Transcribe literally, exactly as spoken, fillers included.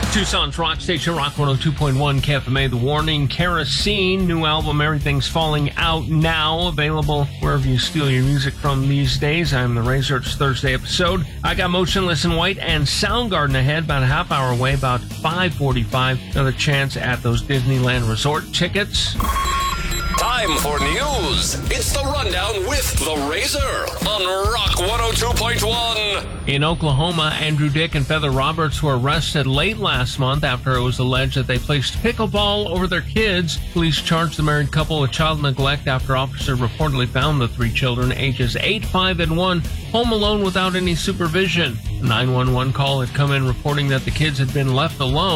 Tucson's rock station, Rock one oh two point one K F M A. The Warning, Kerosene, new album, Everything's Falling Out Now, available wherever you steal your music from these days. I'm the Razor. It's Thursday episode. I got Motionless in White and Soundgarden ahead, about a half hour away, about five forty-five. Another chance at those Disneyland Resort tickets. Time for news. It's the Rundown with the Razor on Rock one oh two point one. In Oklahoma, Andrew Dick and Feather Roberts were arrested late last month after it was alleged that they placed pickleball over their kids. Police charged the married couple with child neglect after officers reportedly found the three children, ages eight, five, and one, home alone without any supervision. A nine one one call had come in reporting that the kids had been left alone.